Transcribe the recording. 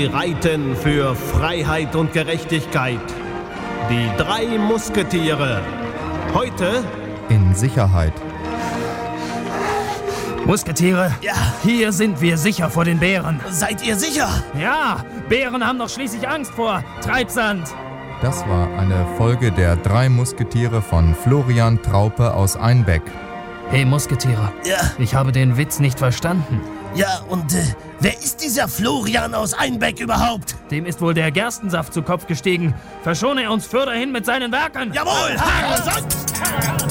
Sie reiten für Freiheit und Gerechtigkeit. Die 3 Musketiere. Heute in Sicherheit. Musketiere, Ja. hier sind wir sicher vor den Bären. Seid ihr sicher? Ja, Bären haben doch schließlich Angst vor Treibsand. Das war eine Folge der 3 Musketiere von Florian Traupe aus Einbeck. Hey Musketiere, Ja. ich habe den Witz nicht verstanden. Ja, und wer ist dieser Florian aus Einbeck überhaupt? Dem ist wohl der Gerstensaft zu Kopf gestiegen. Verschone uns fürderhin mit seinen Werken. Jawohl! Ha, sonst!